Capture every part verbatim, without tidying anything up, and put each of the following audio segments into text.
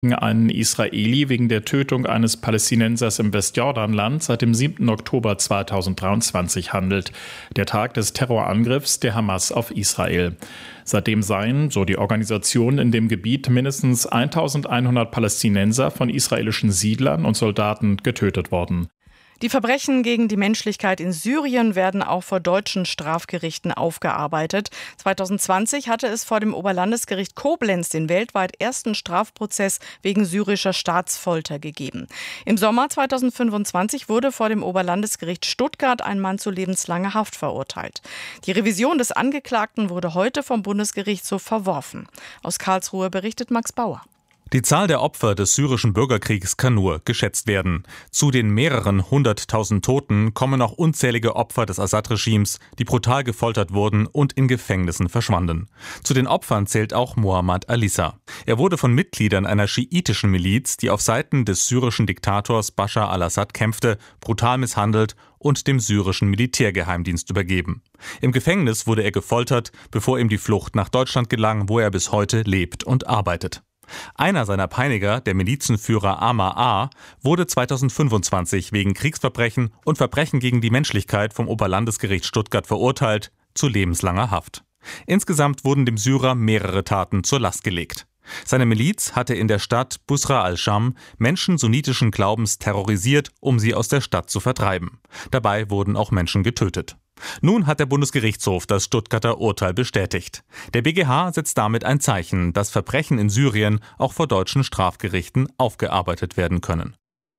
einen Israeli wegen der Tötung eines Palästinensers im Westjordanland seit dem siebten Oktober zweitausenddreiundzwanzig handelt, der Tag des Terrorangriffs der Hamas auf Israel. Seitdem seien, so die Organisation, in dem Gebiet mindestens eintausendeinhundert Palästinenser von israelischen Siedlern und Soldaten getötet worden. Die Verbrechen gegen die Menschlichkeit in Syrien werden auch vor deutschen Strafgerichten aufgearbeitet. zweitausendzwanzig hatte es vor dem Oberlandesgericht Koblenz den weltweit ersten Strafprozess wegen syrischer Staatsfolter gegeben. Im Sommer zweitausendfünfundzwanzig wurde vor dem Oberlandesgericht Stuttgart ein Mann zu lebenslanger Haft verurteilt. Die Revision des Angeklagten wurde heute vom Bundesgerichtshof verworfen. Aus Karlsruhe berichtet Max Bauer. Die Zahl der Opfer des syrischen Bürgerkriegs kann nur geschätzt werden. Zu den mehreren hunderttausend Toten kommen auch unzählige Opfer des Assad-Regimes, die brutal gefoltert wurden und in Gefängnissen verschwanden. Zu den Opfern zählt auch Mohammad Alissa. Er wurde von Mitgliedern einer schiitischen Miliz, die auf Seiten des syrischen Diktators Bashar al-Assad kämpfte, brutal misshandelt und dem syrischen Militärgeheimdienst übergeben. Im Gefängnis wurde er gefoltert, bevor ihm die Flucht nach Deutschland gelang, wo er bis heute lebt und arbeitet. Einer seiner Peiniger, der Milizenführer Amar A., wurde zweitausendfünfundzwanzig wegen Kriegsverbrechen und Verbrechen gegen die Menschlichkeit vom Oberlandesgericht Stuttgart verurteilt zu lebenslanger Haft. Insgesamt wurden dem Syrer mehrere Taten zur Last gelegt. Seine Miliz hatte in der Stadt Busra al-Sham Menschen sunnitischen Glaubens terrorisiert, um sie aus der Stadt zu vertreiben. Dabei wurden auch Menschen getötet. Nun hat der Bundesgerichtshof das Stuttgarter Urteil bestätigt. Der B G H setzt damit ein Zeichen, dass Verbrechen in Syrien auch vor deutschen Strafgerichten aufgearbeitet werden können.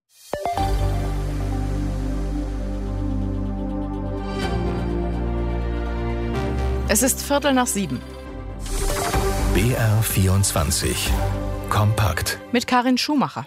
Es ist Viertel nach sieben. B R vierundzwanzig. Kompakt. Mit Karin Schumacher.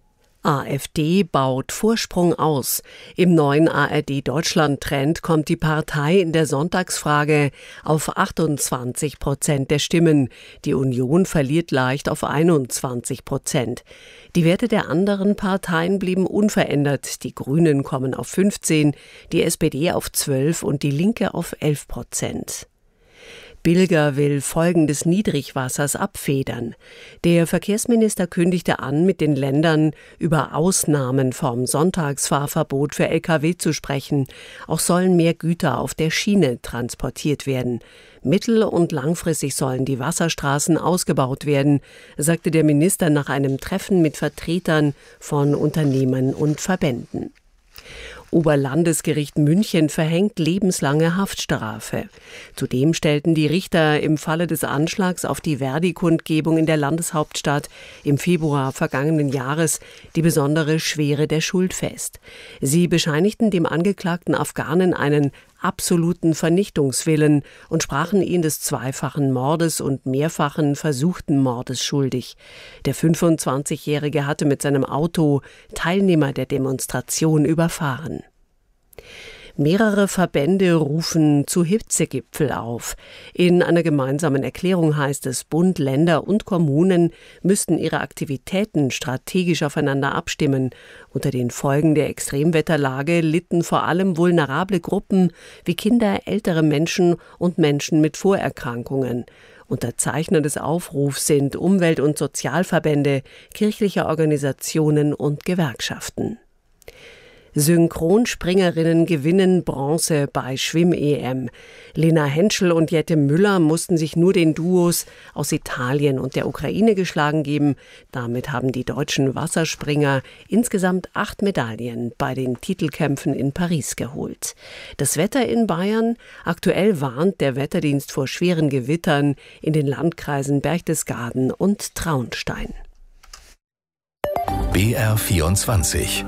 AfD baut Vorsprung aus. Im neuen A R D-Deutschland-Trend kommt die Partei in der Sonntagsfrage auf achtundzwanzig Prozent der Stimmen. Die Union verliert leicht auf einundzwanzig Prozent. Die Werte der anderen Parteien blieben unverändert. Die Grünen kommen auf fünfzehn, die S P D auf zwölf und die Linke auf elf Prozent. Bilger will Folgen des Niedrigwassers abfedern. Der Verkehrsminister kündigte an, mit den Ländern über Ausnahmen vom Sonntagsfahrverbot für L K W zu sprechen. Auch sollen mehr Güter auf der Schiene transportiert werden. Mittel- und langfristig sollen die Wasserstraßen ausgebaut werden, sagte der Minister nach einem Treffen mit Vertretern von Unternehmen und Verbänden. Oberlandesgericht München verhängt lebenslange Haftstrafe. Zudem stellten die Richter im Falle des Anschlags auf die Verdi-Kundgebung in der Landeshauptstadt im Februar vergangenen Jahres die besondere Schwere der Schuld fest. Sie bescheinigten dem angeklagten Afghanen einen absoluten Vernichtungswillen und sprachen ihn des zweifachen Mordes und mehrfachen versuchten Mordes schuldig. Der fünfundzwanzigjährige hatte mit seinem Auto Teilnehmer der Demonstration überfahren. Mehrere Verbände rufen zu Hitzegipfel auf. In einer gemeinsamen Erklärung heißt es, Bund, Länder und Kommunen müssten ihre Aktivitäten strategisch aufeinander abstimmen. Unter den Folgen der Extremwetterlage litten vor allem vulnerable Gruppen wie Kinder, ältere Menschen und Menschen mit Vorerkrankungen. Unterzeichner des Aufrufs sind Umwelt- und Sozialverbände, kirchliche Organisationen und Gewerkschaften. Synchronspringerinnen gewinnen Bronze bei Schwimm-E M. Lena Henschel und Jette Müller mussten sich nur den Duos aus Italien und der Ukraine geschlagen geben. Damit haben die deutschen Wasserspringer insgesamt acht Medaillen bei den Titelkämpfen in Paris geholt. Das Wetter in Bayern: aktuell warnt der Wetterdienst vor schweren Gewittern in den Landkreisen Berchtesgaden und Traunstein. B R vierundzwanzig.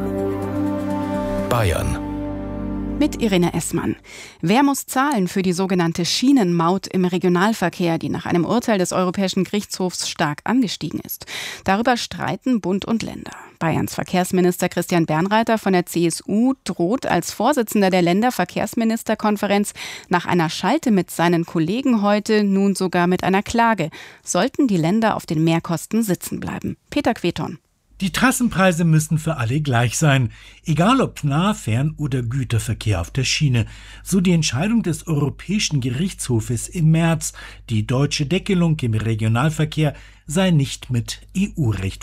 Bayern. Mit Irene Essmann. Wer muss zahlen für die sogenannte Schienenmaut im Regionalverkehr, die nach einem Urteil des Europäischen Gerichtshofs stark angestiegen ist? Darüber streiten Bund und Länder. Bayerns Verkehrsminister Christian Bernreiter von der C S U droht als Vorsitzender der Länderverkehrsministerkonferenz nach einer Schalte mit seinen Kollegen heute nun sogar mit einer Klage, sollten die Länder auf den Mehrkosten sitzen bleiben. Peter Queton. Die Trassenpreise müssen für alle gleich sein, egal ob Nah-, Fern- oder Güterverkehr auf der Schiene. So die Entscheidung des Europäischen Gerichtshofes im März. Die deutsche Deckelung im Regionalverkehr sei nicht mit E U-Recht